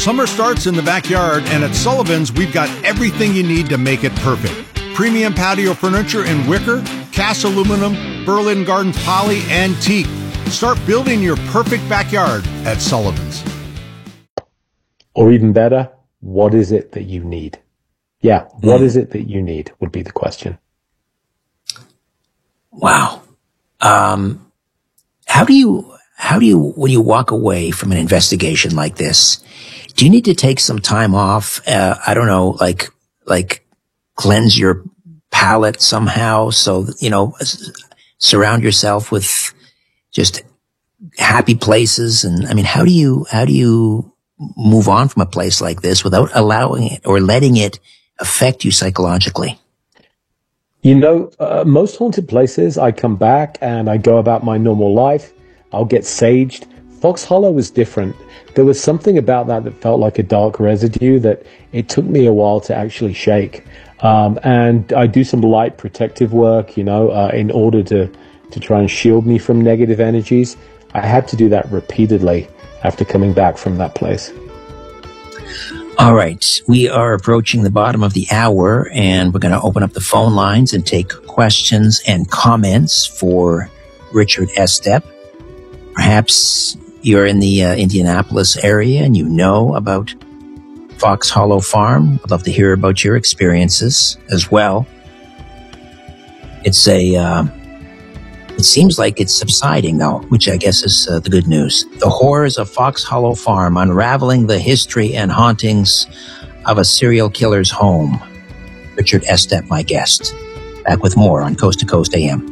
Summer starts in the backyard, and at Sullivan's, we've got everything you need to make it perfect. Premium patio furniture in wicker, cast aluminum, Berlin Gardens poly, and teak. Start building your perfect backyard at Sullivan's. Or even better, what is it that you need? Yeah, what is it that you need would be the question. Wow. How do you, when you walk away from an investigation like this, do you need to take some time off? I don't know, like cleanse your palate somehow. So, surround yourself with just happy places. And I mean, how do you move on from a place like this without allowing it or letting it affect you psychologically? Most haunted places, I come back and I go about my normal life. I'll get saged. Fox Hollow was different. There was something about that felt like a dark residue that it took me a while to actually shake. And I do some light protective work, in order to try and shield me from negative energies. I had to do that repeatedly after coming back from that place. All right. We are approaching the bottom of the hour, and we're going to open up the phone lines and take questions and comments for Richard Estep. Perhaps you're in the Indianapolis area and you know about Fox Hollow Farm. I'd love to hear about your experiences as well. It seems like it's subsiding, though, which I guess is the good news. The Horrors of Fox Hollow Farm, unraveling the history and hauntings of a serial killer's home. Richard Estep, my guest. Back with more on Coast to Coast AM.